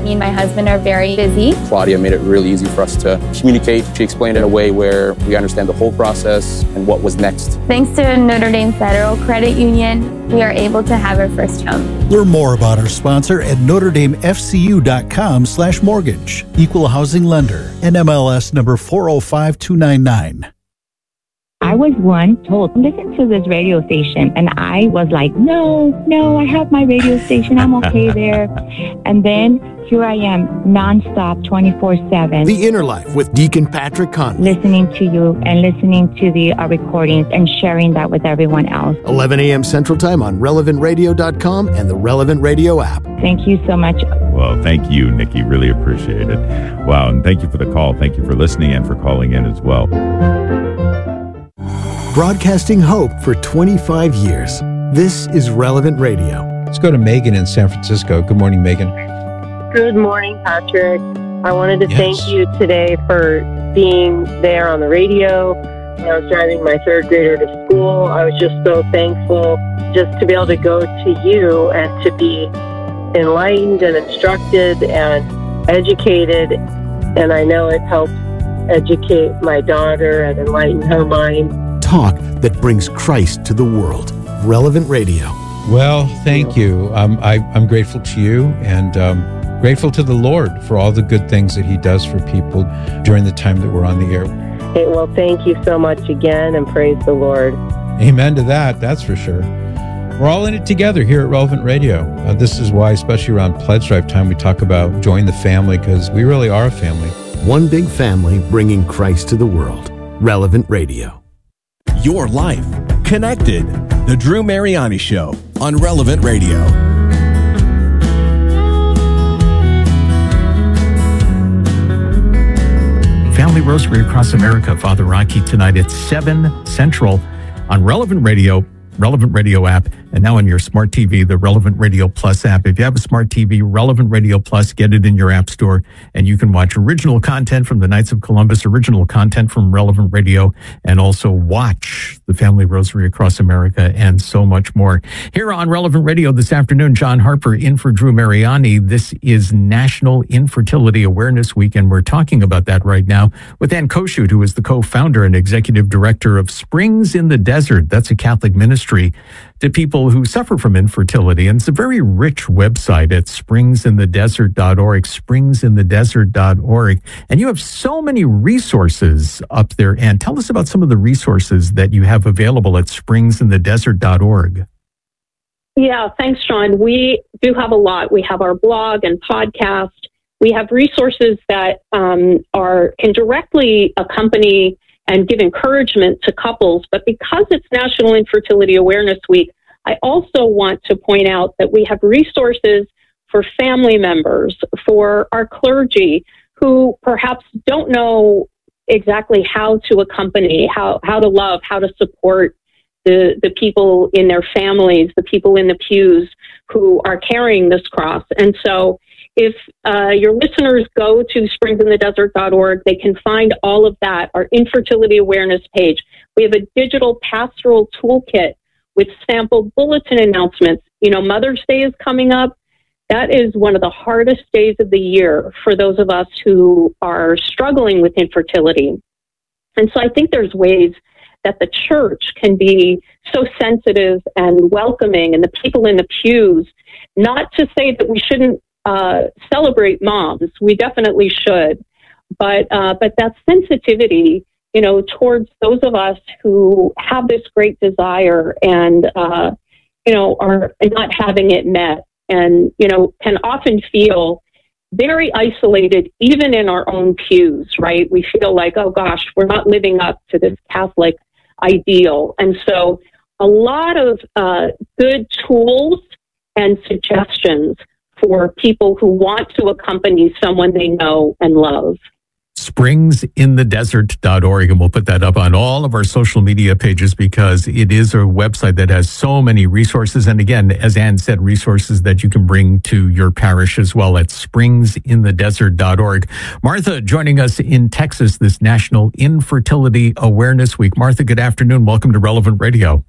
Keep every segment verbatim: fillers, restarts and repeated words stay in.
Me and my husband are very busy. Claudia made it really easy for us to communicate. She explained it in a way where we understand the whole process and what was next. Thanks to Notre Dame Federal Credit Union, we are able to have our first home. Learn more about our sponsor at notre dame f c u dot com slash mortgage. Equal housing lender. N M L S number four oh five two nine nine. I was one told, listen to this radio station. And I was like, no, no, I have my radio station. I'm okay there. And then here I am, nonstop, twenty-four seven. The Inner Life with Deacon Patrick Conley. Listening to you and listening to the uh, recordings and sharing that with everyone else. eleven a.m. Central Time on relevant radio dot com and the Relevant Radio app. Thank you so much. Well, thank you, Nikki. Really appreciate it. Wow, and thank you for the call. Thank you for listening and for calling in as well. Broadcasting hope for twenty-five years. This is Relevant Radio. Let's go to Megan in San Francisco. Good morning, Megan. Good morning, Patrick. I wanted to Yes. thank you today for being there on the radio. When I was driving my third grader to school, I was just so thankful just to be able to go to you and to be enlightened and instructed and educated. And I know it helps educate my daughter and enlighten her mind. Talk that brings Christ to the world. Relevant Radio. Well, thank you. Um, I, I'm grateful to you and um, grateful to the Lord for all the good things that He does for people during the time that we're on the air. Hey, well, thank you so much again, and praise the Lord. Amen to that, that's for sure. We're all in it together here at Relevant Radio. Uh, this is why, especially around Pledge Drive time, we talk about join the family, because we really are a family. One big family bringing Christ to the world. Relevant Radio. Your life connected. The Drew Mariani Show on Relevant Radio. Family Rosary Across America, Father Rocky, tonight at seven Central on Relevant Radio, Relevant Radio app, and now on your smart T V, the Relevant Radio Plus app. If you have a smart T V, Relevant Radio Plus, get it in your app store, and you can watch original content from the Knights of Columbus, original content from Relevant Radio, and also watch the Family Rosary Across America, and so much more. Here on Relevant Radio this afternoon, John Harper in for Drew Mariani. This is National Infertility Awareness Week, and we're talking about that right now with Ann Koshut, who is the co-founder and executive director of Springs in the Desert. That's a Catholic ministry to people who suffer from infertility. And it's a very rich website at springs in the desert dot org, springs in the desert dot org. And you have so many resources up there. And tell us about some of the resources that you have available at springs in the desert dot org. Yeah, thanks, Sean. We do have a lot. We have our blog and podcast. We have resources that um, are can directly accompany and give encouragement to couples. But because it's National Infertility Awareness Week, I also want to point out that we have resources for family members, for our clergy who perhaps don't know exactly how to accompany, how, how to love, how to support the, the people in their families, the people in the pews who are carrying this cross. And so if uh, your listeners go to springs in the desert dot org, they can find all of that, our infertility awareness page. We have a digital pastoral toolkit with sample bulletin announcements. You know, Mother's Day is coming up. That is one of the hardest days of the year for those of us who are struggling with infertility. And so I think there's ways that the church can be so sensitive and welcoming, and the people in the pews, not to say that we shouldn't Uh, celebrate moms. We definitely should. But uh, but that sensitivity, you know, towards those of us who have this great desire and, uh, you know, are not having it met and, you know, can often feel very isolated, even in our own pews, right? We feel like, oh, gosh, we're not living up to this Catholic ideal. And so a lot of uh, good tools and suggestions for people who want to accompany someone they know and love. springs in the desert dot org, and we'll put that up on all of our social media pages because it is a website that has so many resources. And again, as Ann said, resources that you can bring to your parish as well at springs in the desert dot org. Martha joining us in Texas this National Infertility Awareness Week. Martha, good afternoon. Welcome to Relevant Radio.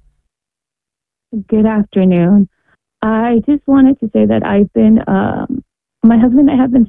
Good afternoon. I just wanted to say that I've been, um, my husband and I have been